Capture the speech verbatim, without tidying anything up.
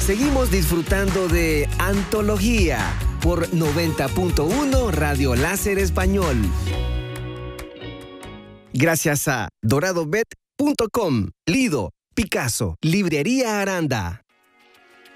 Seguimos disfrutando de Antología por noventa punto uno Radio Láser Español. Gracias a dorado bet punto com, Lido, Picasso, Librería Aranda.